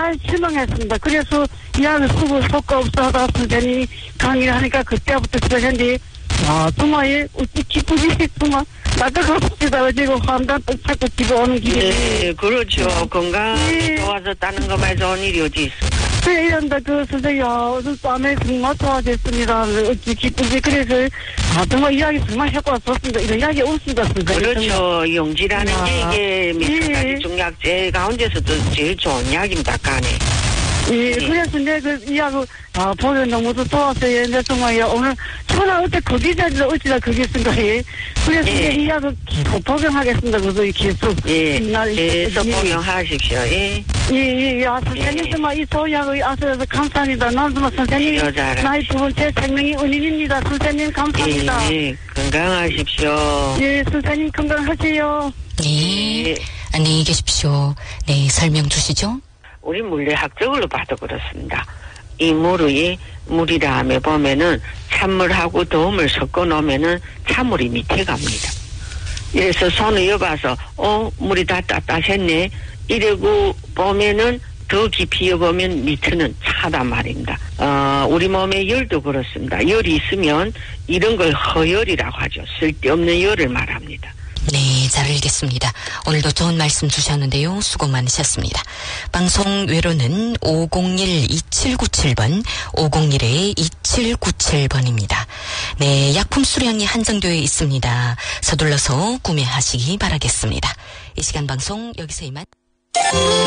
정말 실망했습니다. 그래서 이 약을 쓰고 효과 없어 하다가 선생님이 강의를 하니까 그때부터 시작했는데, 정말, 어찌 기쁘지, 정말. 나도 그렇습니다. 어제고 환단 자꾸 집에 오는 길에. 네, 그렇죠. 건강 좋아졌다는 것만 좋은 일이 어디 있어. 네, 이런다, 선생님, 오늘 밤에 정말 좋아졌습니다. 어찌 기쁘지. 그래서, 정말 이 약이 정말 효과가 좋습니다. 이런 약이 없습니다, 선생님. 그렇죠. 용지라는 게 이게 미세가지 중약제 가운데서도 제일 좋은 약입니다, 간에. 예, 그래서 이 약을, 보면 너무도 좋았어요. 근데 정말, 오늘, 전화 어때, 거기 자리를 어찌다 거기 있은가요? 그래서 이 약을 계속 복용하겠습니다. 그래서 계속. 계속 복용하십시오. 선생님 정말 이 소약을 아셔서 감사합니다. 난 정말 선생님, 나의 두 번째 생명이 은인입니다. 선생님, 감사합니다. 건강하십시오. 선생님, 건강하세요. 네. 안녕히 계십시오. 네, 설명 주시죠. 우리 물리학적으로 봐도 그렇습니다. 이 물이라 하면 보면은 찬물하고 더움을 섞어 놓으면은 찬물이 밑에 갑니다. 그래서 손을 여봐서, 물이 다 따뜻했네. 이러고 보면은 더 깊이 여보면 밑에는 차단 말입니다. 우리 몸의 열도 그렇습니다. 열이 있으면 이런 걸 허열이라고 하죠. 쓸데없는 열을 말합니다. 네, 잘 알겠습니다. 오늘도 좋은 말씀 주셨는데요. 수고 많으셨습니다. 방송 외로는 501-2797번, 501-2797번입니다. 네, 약품 수량이 한정되어 있습니다. 서둘러서 구매하시기 바라겠습니다. 이 시간 방송 여기서 이만.